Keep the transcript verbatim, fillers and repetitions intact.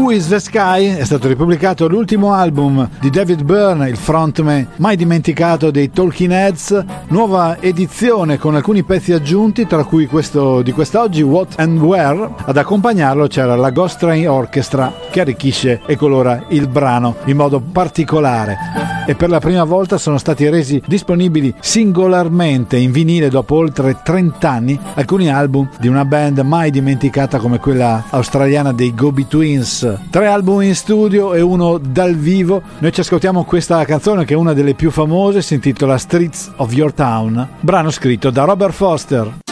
Who is the Sky è stato ripubblicato l'ultimo album di David Byrne, il frontman mai dimenticato dei Talking Heads, nuova edizione con alcuni pezzi aggiunti, tra cui questo di quest'oggi, What and Where. Ad accompagnarlo c'era la Ghost Train Orchestra che arricchisce e colora il brano in modo particolare. E per la prima volta sono stati resi disponibili singolarmente in vinile dopo oltre trenta anni alcuni album di una band mai dimenticata come quella australiana dei Go-Betweens. Tre album in studio e uno dal vivo. Noi ci ascoltiamo questa canzone che è una delle più famose, si intitola Streets of Your Town, brano scritto da Robert Foster.